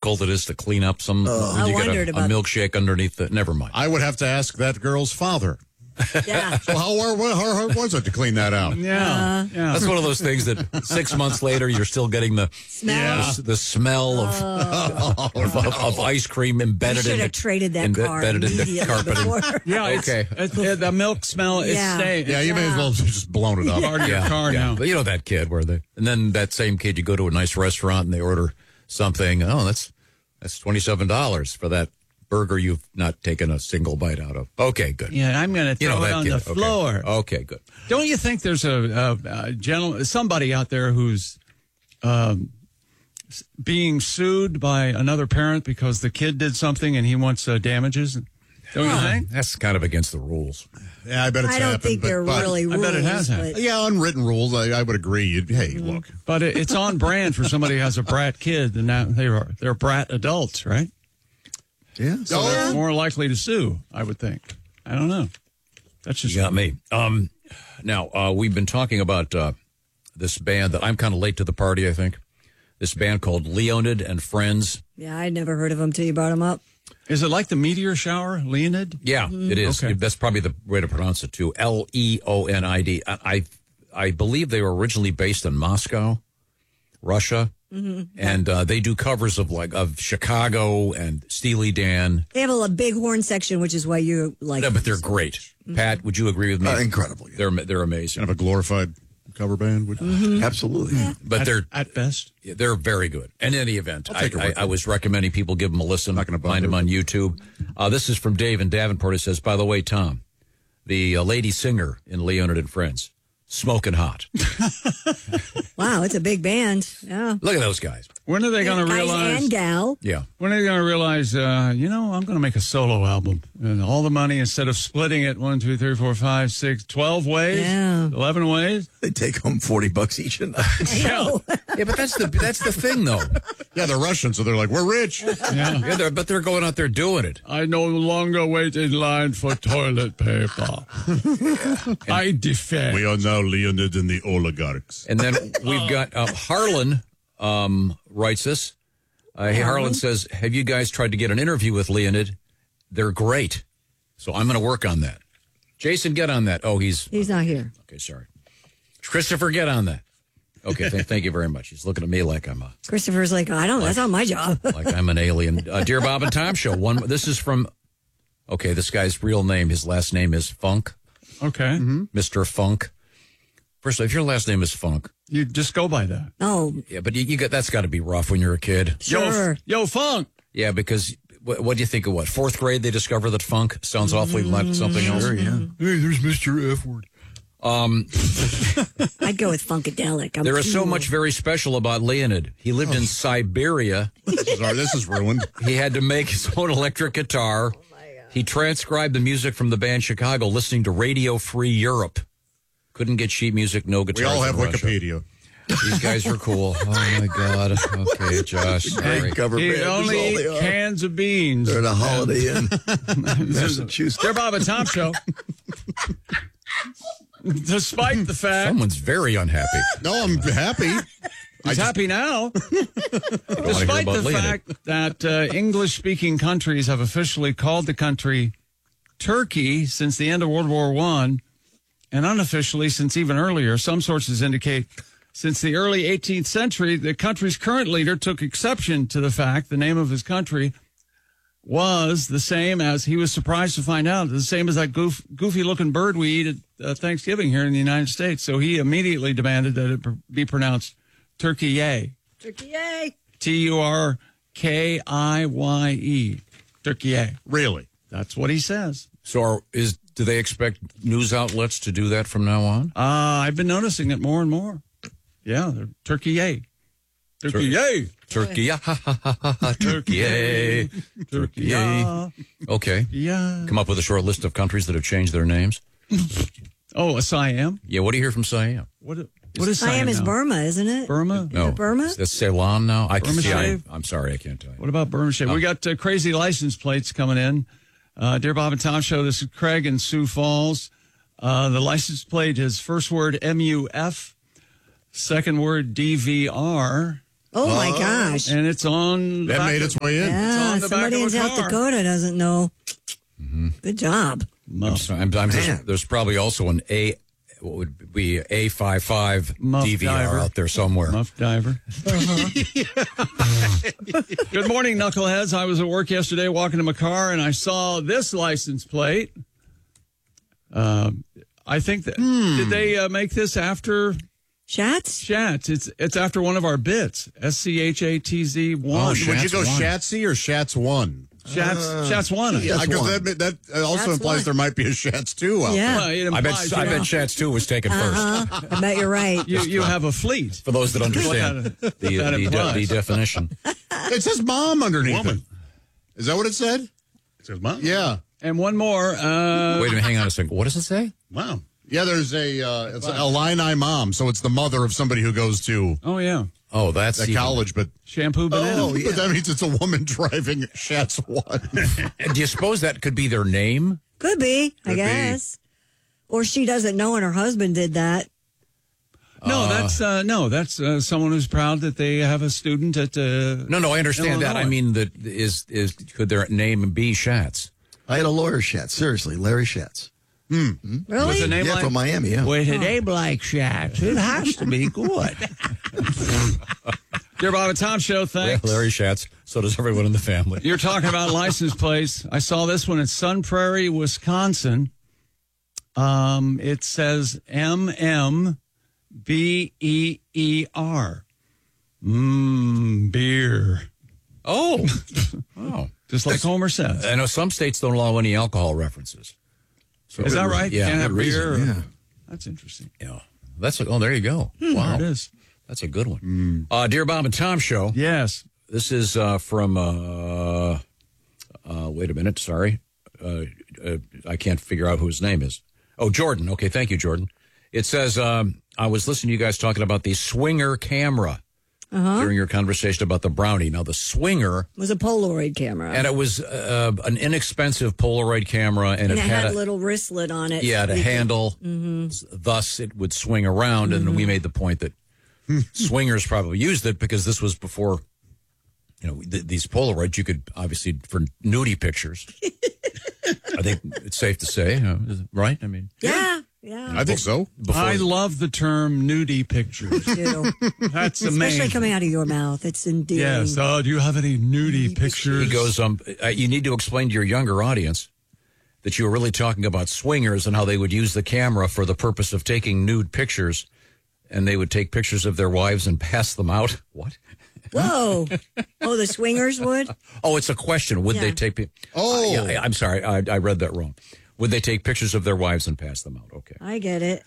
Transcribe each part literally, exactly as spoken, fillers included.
difficult it is to clean up some. Oh. when you I get wondered a, about a milkshake underneath the. Never mind. I would have to ask that girl's father. Yeah. So how, how, how hard was it to clean that out? Yeah. Uh, yeah. That's one of those things that six months later you're still getting the Smell. the, the smell of, Oh, of, no. of ice cream You embedded should in have the, traded that embe- car embedded in the immediately carpeting. before. Yeah, it's, Okay. it's, it, the milk smell is Yeah. staying. Yeah, you may as well have just blown it up. Part of your car yeah. now. But you know that kid where they, and then that same kid, you go to a nice restaurant and they order something. Oh, that's that's twenty-seven dollars for that burger you've not taken a single bite out of. Okay, good. Yeah, I'm going to You throw know it that on kid. the Okay. floor. Okay, good. Don't you think there's a, a, a gentleman, somebody out there who's um, s- being sued by another parent because the kid did something and he wants uh, damages? Don't you think? That's kind of against the rules. Yeah, I bet it's I don't happened. think but, they're but, really I rules. bet it has happened. but- Yeah, unwritten rules, I, I would agree. You'd, hey, look. But it, it's on brand for somebody who has a brat kid, and now they are they're brat adults, right? Yeah. So Oh, they're yeah. more likely to sue, I would think. I don't know. That's just You got me. Um, now, uh, we've been talking about uh, this band that I'm kind of late to the party, I think. This band called Leonid and Friends. Yeah, I'd never heard of them till you brought them up. Is it like the meteor shower, Leonid? Yeah, it is. Okay. That's probably the way to pronounce it, too. L E O N I D. I, I I believe they were originally based in Moscow, Russia. Mm-hmm. And uh, they do covers of like of Chicago and Steely Dan. They have a, a big horn section, which is why you like. No, but they're great. Mm-hmm. Pat, would you agree with me? Uh, incredible. Yeah. They're they're amazing. Kind of a glorified cover band. Would, Mm-hmm. Absolutely. But At, they're at best. they're very good. In any event, I, take a I, look. I was recommending people give them a listen. Not gonna Find bother. them on YouTube. Uh, this is from Dave in Davenport. It says, by the way, Tom, the uh, lady singer in Leonard and Friends, smoking hot. Wow, it's a big band. Yeah. Look at those guys. When are they going to Guys realize? and gal. Yeah. When are they going to realize? Uh, you know, I'm going to make a solo album, and all the money instead of splitting it one, two, three, four, five, six, twelve ways, Yeah. eleven ways. They take home forty bucks each a night. Yeah, Yeah, but that's the that's the thing, though. yeah, they're Russian, so they're like, we're rich. yeah. Yeah, they're, but they're going out there doing it. I no longer wait in line for toilet paper. I defend. We are now Leonid and the oligarchs. And then we've got uh, Harlan um, writes this. Uh, hey, Harlan says, have you guys tried to get an interview with Leonid? They're great. So I'm going to work on that. Jason, get on that. Oh, he's... He's not here. Okay, sorry. Christopher, get on that. Okay, th- thank you very much. He's looking at me like I'm a, Christopher's like, I don't. That's not my job. like I'm an alien. Uh, Dear Bob and Tom Show. One. This is from... Okay, this guy's real name, his last name is Funk. Okay, Mister Funk. First of all, if your last name is Funk, you just go by that. Oh, yeah, but you, you got that's got to be rough when you're a kid. sure. Yo, yo, funk. Yeah, because what, what do you think of what? Fourth grade, they discover that funk sounds awfully like something else. Sure, yeah. Hey, there's Mister F word. Um, I'd go with Funkadelic. I'm there is so cool. much very special about Leonid. He lived in Siberia. This is, our, this is ruined. He had to make his own electric guitar. He transcribed the music from the band Chicago, listening to Radio Free Europe. Couldn't get sheet music, no We guitars all have in Russia. Wikipedia. These guys are cool. Oh, my God. Okay, Josh. Sorry. Big cover He band. That's only all they eat are. cans of beans. They're at a Holiday Inn, Massachusetts. Dear Bob and Tom Show. Despite the fact Someone's very unhappy. No, I'm happy. he's happy now, Don't want to hear despite about the Leonid. fact that uh, English-speaking countries have officially called the country Turkey since the end of World War One, and unofficially since even earlier. Some sources indicate since the early eighteenth century, the country's current leader took exception to the fact the name of his country was the same as, he was surprised to find out, the same as that goof, goofy-looking bird we eat at uh, Thanksgiving here in the United States. So he immediately demanded that it pr- be pronounced Turkey-yay. Turkey-yay. T U R K I Y E. Turkey-yay. Really? That's what he says. So are, is do they expect news outlets to do that from now on? Uh, I've been noticing it more and more. Yeah, they're Turkey-yay. Turkey-yay. Turkey, ha, ha, ha, ha, ha, Turkey, yay. Turkey, yay. Yeah. Okay. Yeah. Come up with a short list of countries that have changed their names. Oh, a Siam? Yeah, what do you hear from Siam? What, what is Siam Siam is now? Burma, isn't it? Burma? No. it Burma? That's Ceylon now? I Burma see, I, shave? I'm sorry, I can't tell you. What about Burma Shave? We got uh, crazy license plates coming in. Uh, Dear Bob and Tom Show, this is Craig in Sioux Falls. Uh, the license plate is first word M U F, second word D V R, Oh, my gosh. and it's on. That back made of- its way in. Yeah, on the back somebody of in a South car. Dakota doesn't know. Good job. I'm sorry, I'm, I'm just, Man. there's probably also an A, what would be A fifty-five Muff D V R diver. out there somewhere. Muff diver. Good morning, knuckleheads. I was at work yesterday walking to my car, and I saw this license plate. Uh, I think that did they uh, make this after Schatz? Schatz? It's it's after one of our bits. S C H A T Z one. Oh, would you Schatz go one. Shatsy or Shats one? Schatz, Schatz one. Yeah, because one. that, that also That's implies one. there might be a Shats two out Yeah. Well, it I bet implies, I you bet know, Chats two was taken Uh-huh. first. I bet you're right. you you have a fleet. For those that understand What the, that- that the, implies. the definition. there. It says mom underneath it. Is that what it said? It says mom. Yeah. And one more. Uh, Wait a minute, hang on a second. What does it say? Wow. Yeah, there's a uh, it's a Illini mom, so it's the mother of somebody who goes to oh yeah, Oh, that's at even- college, but shampoo banana. Oh, yeah. but that means it's a woman driving Shats one. Do you suppose that could be their name? Could be, I Could be. guess. Or she doesn't know and her husband did that. No, that's uh, no, that's uh, someone who's proud that they have a student at. Uh, No, no, I understand that. I Illinois. mean, that is is could their name be Schatz? I had a lawyer, Schatz. Seriously, Larry Schatz. Really? With a name Yeah, like from Miami, yeah. with a name like Schatz, it has to be good. Dear Bob and Tom Show, thanks. Yeah, Larry Schatz. So does everyone in the family. You're talking about license plates. I saw this one in Sun Prairie, Wisconsin. Um, it says M M B E E R. Mmm, beer. Oh, oh. Just like Homer says. I know some states don't allow any alcohol references. So Is that right? Yeah, Can't have good reason, beer. or- yeah. That's interesting. Yeah, that's a, oh, there you go. There Wow, it is. that's a good one. Uh, Dear Bob and Tom Show. Yes. This is uh, from. Uh, uh, wait a minute. Sorry, uh, uh, I can't figure out who his name is. Oh, Jordan. Okay, thank you, Jordan. It says um, I was listening to you guys talking about the Swinger camera during your conversation about the Brownie. Now the Swinger, It was a Polaroid camera. and it was uh, an inexpensive Polaroid camera, and, and it, it had, had a a little wristlet on it. yeah, so the you could- handle. Thus, it would swing around, and we made the point that swingers probably used it because this was before, you know, th- these Polaroids. You could obviously for nudie pictures. I think it's safe to say, uh, is it right? I mean, Yeah, yeah. I think so. before I love the term nudie pictures. do. That's Especially amazing. coming out of your mouth. It's endearing. Yes. Oh, do you have any nudie pictures? he goes, um, uh, you need to explain to your younger audience that you were really talking about swingers and how they would use the camera for the purpose of taking nude pictures, and they would take pictures of their wives and pass them out. What? Whoa. Oh, the swingers would? Oh, it's a question. Would they Yeah. take? pi- Oh. Uh, yeah, I'm sorry, I, I read that wrong. Would they take pictures of their wives and pass them out? Okay. I get it.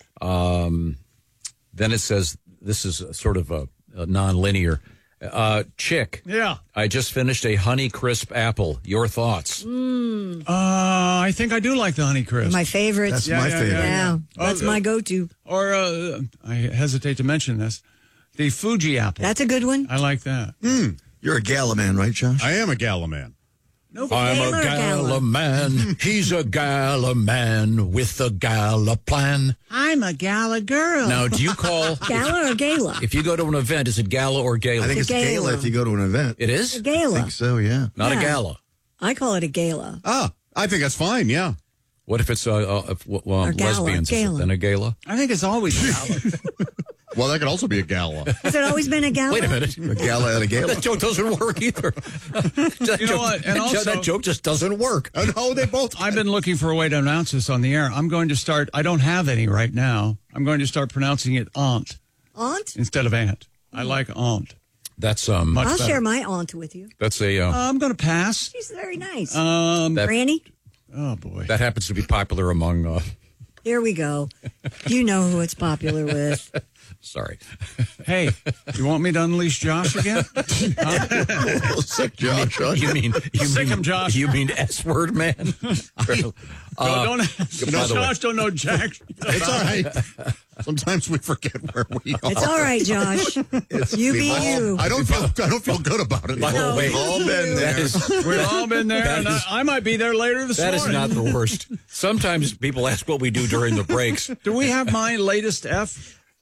Then it says this is a sort of a, a non-linear. Uh, Chick. Yeah. I just finished a Honey Crisp apple. Your thoughts? Uh, I think I do like the Honey Crisp. My favorites. That's Yeah, my yeah, favorite. yeah, yeah, Oh, that's uh, my go-to. or uh, I hesitate to mention this, the Fuji apple. That's a good one. I like that. You're a gala man, right, Josh? I am a gala man. I'm Gala a or gala gala? man. He's a gala man with a gala plan. I'm a gala girl. Now, do you call Gala or gala? if you go to an event? Is it gala or gala? I think It's it's a a gala. gala. if you go to an event. it is A gala. I think so, yeah. not a Yeah. gala. I call it a gala. Ah, I think that's fine. Yeah. What if it's uh, uh, if, well, Or gala, lesbians? Is it gala. then a gala? I think it's always gala. Well, that could also be a gala. Has it always been a gala? Wait a minute. A gala at a gala. That joke doesn't work either. that, You know joke, what? And that, also- that joke just doesn't work. Oh, no, they both. I've been looking for a way to announce this on the air. I'm going to start. I don't have any right now. I'm going to start pronouncing it aunt Aunt? instead of aunt. I like aunt. That's um. Much I'll better. share my aunt with you. That's a uh, Uh, I'm going to pass. She's very nice. Um. that Granny? Oh boy. that happens to be popular among. Uh, Here we go. You know who it's popular with. sorry. Hey, you want me to unleash Josh again? Oh, sick Josh. huh? You mean you Sick mean him, Josh. You mean S word man? Uh, no, don't. by the way- Josh don't know Jack. It's all right. Sometimes we forget where we are. It's all right, Josh. You be you. I don't feel. I don't feel good about it. By the No, way, you all been do. there. that is We've all been there, That and is- I, I might be there later this that is morning. not the worst. Sometimes people ask what we do during the breaks. Do we have my latest F?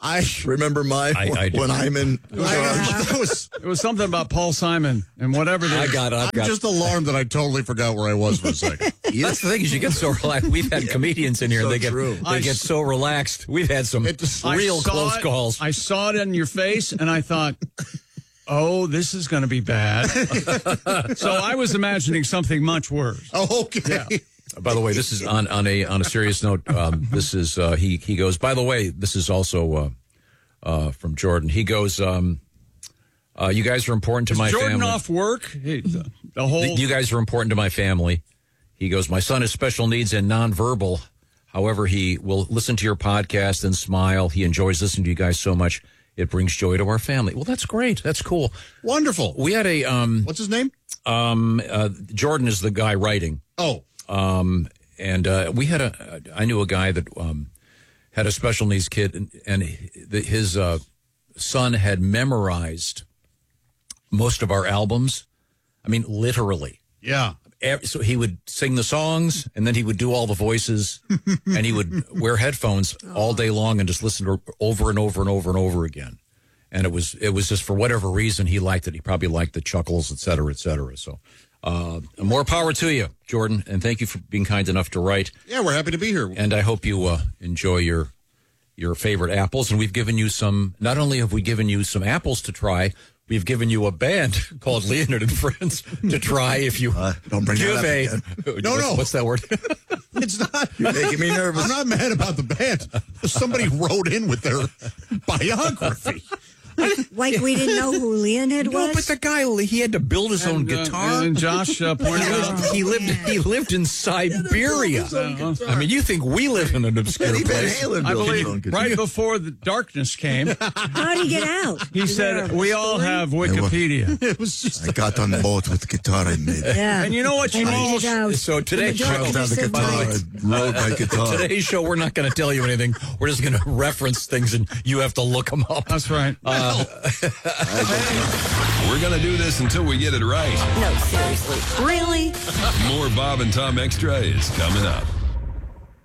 I Remember my I- I when do. I'm in I, that was, It was something about Paul Simon and whatever. They, I got. I I'm got. just alarmed that I totally forgot where I was for a second. That's the thing is you get so relaxed. We've had comedians in here. So and They get true. they I get s- so relaxed. We've had some It just- I real saw close it- calls. I saw it in your face, and I thought, "Oh, this is going to be bad." So I was imagining something much worse. Oh, okay. By the way, this is on, on a on a serious note. Um, this is uh, he he goes. By the way, this is also uh, uh, from Jordan. He goes. Um, uh, you guys are important to Is my Jordan family. off work? He- the, the whole. You guys are important to my family. He goes. My son has special needs and nonverbal. However, he will listen to your podcast and smile. He enjoys listening to you guys so much. It brings joy to our family. Well, that's great. That's cool. Wonderful. We had a um, What's his name? um, uh, Jordan is the guy writing. Oh, Um, and uh, we had a, I knew a guy that um, had a special needs kid, and, and his uh, son had memorized most of our albums. I mean, literally. yeah. Ev- So he would sing the songs, and then he would do all the voices, and he would wear headphones all day long and just listen to over and over and over and over again. And it was it was just for whatever reason he liked it. He probably liked the chuckles, et cetera, et cetera. So uh, more power to you, Jordan, and thank you for being kind enough to write. Yeah, we're happy to be here. And I hope you uh, enjoy your your favorite apples. And we've given you some. Not only have we given you some apples to try, we've given you a band called Leonard and Friends to try. If you Uh, don't bring give that up a again. No, what's, no. what's that word? It's not. You're making me nervous. I'm not mad about the band. Somebody wrote in with their biography. Like we didn't know who Leonid was. No, but the guy he had to build his own and, uh, guitar. and Josh uh, pointed he, out. lived, he lived. He lived in Siberia. Uh, I mean, you think we live in an obscure Eddie Van place? Halen I built his own believe guitar. right before the darkness came, How did he get out? he Is there said, a "We all story? have Wikipedia." It was just. I got on the boat with the guitar I made. Yeah. And you know what? You I made almost- it out. So today's The show, darkness Down the of guitar, night. I wrote my guitar. today's show, we're not going to tell you anything. We're just going to reference things, and you have to look them up. That's right. We're going to do this until we get it right. No, seriously. Really? More Bob and Tom Extra is coming up.